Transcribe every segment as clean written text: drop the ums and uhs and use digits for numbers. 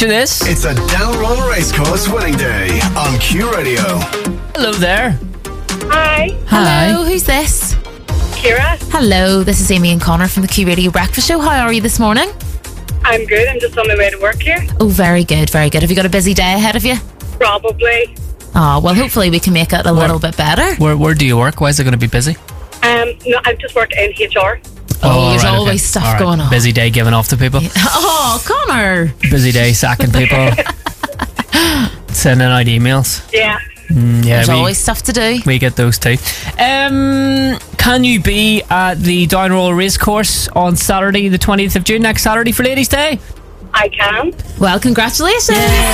Picture this. It's a Downroll Racecourse winning day on Q Radio. Hello there. Hi, Hello, who's this? Kira. Hello, this is Amy and Connor from the Q Radio Breakfast Show. How are you this morning? I'm good. I'm just on my way to work here. Oh, very good, very good. Have you got a busy day ahead of you? Probably. Oh, well, hopefully we can make it a little bit better. Where do you work? Why is it going to be busy? No, I just work in HR. Oh, there's right, always okay. stuff All right. going on. Busy day giving off to people. Oh, Connor. Busy day sacking people. Sending out emails. Yeah. Yeah, There's always stuff to do. we get those too. Can you be at the Downroll Racecourse on Saturday, the 20th of June, next Saturday for Ladies' Day? I can. Well, congratulations.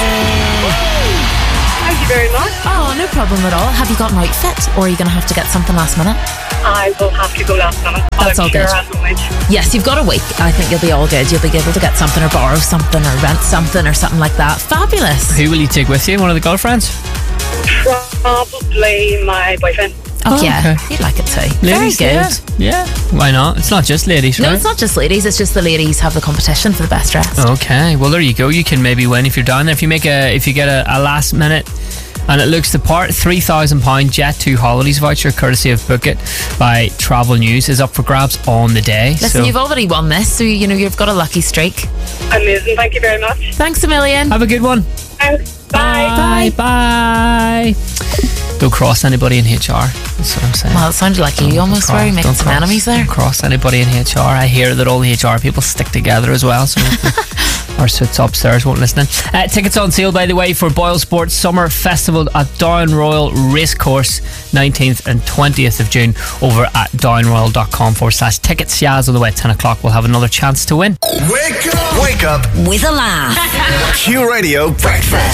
Thank you very much. Oh, no problem at all. Have you got an outfit, or are you going to have to get something last minute? I will have to go last minute. That's I'm all sure good. I have a wait. Yes, you've got a week. I think you'll be all good. You'll be able to get something or borrow something or rent something or something like that. Fabulous. Who will you take with you? One of the girlfriends? Probably my boyfriend. Oh, yeah. okay. He'd like it too. Ladies, Very good. Yeah. Why not? It's not just ladies, right? No, it's not just ladies. It's just the ladies have the competition for the best dressed. Okay, well there you go. You can maybe win if you're down there. If you get a last minute and it looks the part, £3,000 Jet2 holidays voucher courtesy of Book It by Travel News is up for grabs on the day. Listen, you've already won this, so you've got a lucky streak. Amazing. Thank you very much. Thanks a million. have a good one. Thanks. Bye. Bye. Don't cross anybody in HR. That's what I'm saying. Well, it sounded like you almost were. You making some enemies there. Don't cross anybody in HR. I hear that all the HR people stick together as well, so our suits upstairs won't listen. Tickets on sale, by the way, for Boyle Sports Summer Festival at Downroyal Racecourse, 19th and 20th of June, over at downroyal.com/tickets. Yaz on the way at 10 o'clock. We'll have another chance to win. Wake up! Wake up With a laugh. Q Radio Breakfast.